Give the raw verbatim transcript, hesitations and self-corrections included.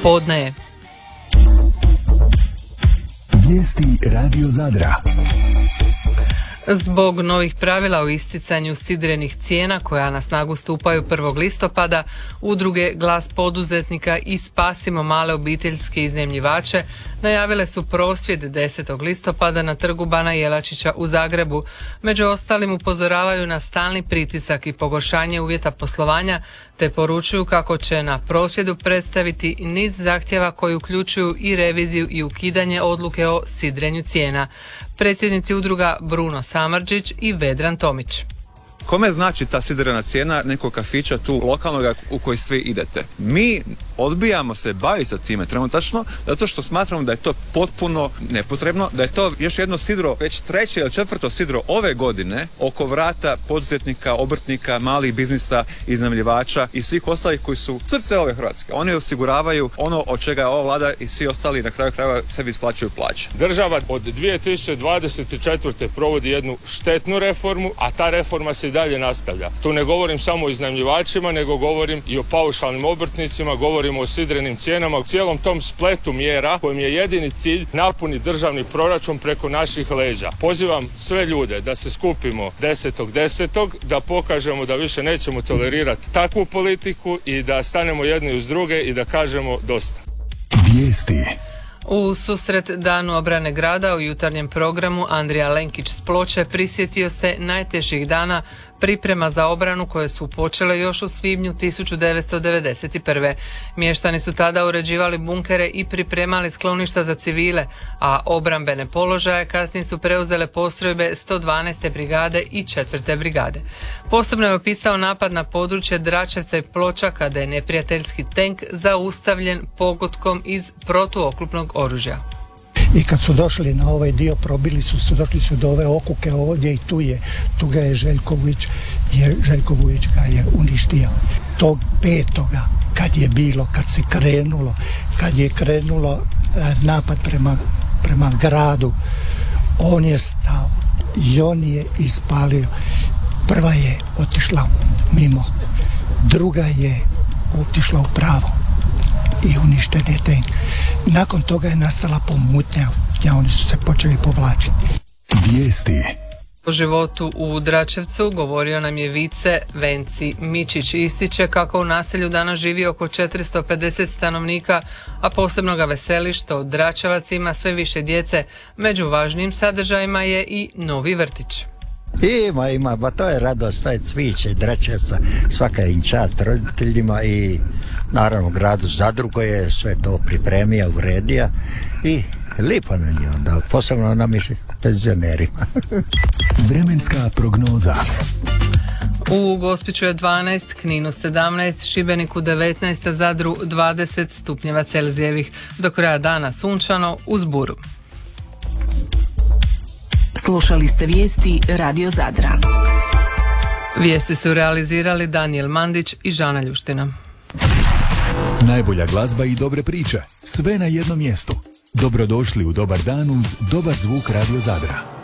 Podne je. Vijesti Radio Zadra. Zbog novih pravila o isticanju sidrenih cijena koja na snagu stupaju prvog listopada, udruge Glas poduzetnika i Spasimo male obiteljske iznajmljivače najavile su prosvjed desetog listopada na trgu Bana Jelačića u Zagrebu. Među ostalim upozoravaju na stalni pritisak i pogoršanje uvjeta poslovanja, te poručuju kako će na prosvjedu predstaviti niz zahtjeva koji uključuju i reviziju i ukidanje odluke o sidrenju cijena. Predsjednici udruga Bruno Samardžić i Vedran Tomić. Kome znači ta sidrena cijena nekog kafića tu lokalnog u koji svi idete? Mi odbijamo se baviti sa time trenutačno zato što smatramo da je to potpuno nepotrebno, da je to još jedno sidro, već treće ili četvrto sidro ove godine oko vrata poduzetnika, obrtnika, malih biznisa, iznajmljivača i svih ostalih koji su srce ove Hrvatske. Oni osiguravaju ono od čega ova vlada i svi ostali na kraju krajeva sebi isplaćuju plaće. Država od dvije tisuće dvadeset četvrte provodi jednu štetnu reformu, a ta reforma se i dalje nastavlja. Tu ne govorim samo o iznajmljivačima, nego govorim i o paušalnim obrtnicima, govorimo o sidrenim cijenama, u cijelom tom spletu mjera kojim je jedini cilj napuniti državni proračun preko naših leđa. Pozivam sve ljude da se skupimo desetog desetog da pokažemo da više nećemo tolerirati takvu politiku i da stanemo jedni uz druge i da kažemo dosta. Vijesti. U susret Danu obrane grada u jutarnjem programu Andrija Lenkić s Ploče prisjetio se najtežih dana priprema za obranu koje su počele još u svibnju tisuću devetsto devedeset prve. Mještani su tada uređivali bunkere i pripremali skloništa za civile, a obrambene položaje kasnije su preuzele postrojbe sto dvanaeste brigade i četvrte brigade. Posebno je opisao napad na područje Dračevca i Ploča kada je neprijateljski tenk zaustavljen pogodkom iz protuoklopnog oružja. I kad su došli na ovaj dio, probili su, su došli su do ove okuke ovdje i tu je, tu ga je Željko Vujić, je, Željko Vujić ga je uništio. Tog petoga, kad je bilo, kad se krenulo, kad je krenulo napad prema, prema gradu, on je stao i on je ispalio. Prva je otišla mimo, druga je otišla u pravo i uništen je tank. Nakon toga je nastala pomutnja, a oni su se počeli povlačiti. Vijesti. O životu u Dračevcu govorio nam je vice Venci Mičić. Ističe kako u naselju danas živi oko četiristo pedeset stanovnika, a posebno ga veseli što Dračevac ima sve više djece. Među važnijim sadržajima je i novi vrtić. Ima, ima, ba to je radost, to je cviće, Dračevca, svaka im čast roditeljima i naravno gradu Zadru koji je sve to pripremio, uredio i lipo na njih onda, posebno na misli penzionerima. Vremenska prognoza. U Gospiću je dvanaest, Kninu sedamnaest, Šibeniku devetnaest, Zadru dvadeset stupnjeva Celzijevih. Do kraja dana sunčano uz buru. Slušali ste vijesti Radio Zadra. Vijesti su realizirali Danijel Mandić i Žana Ljuština. Najbolja glazba i dobre priče, sve na jednom mjestu. Dobrodošli u dobar dan uz dobar zvuk Radio Zadra.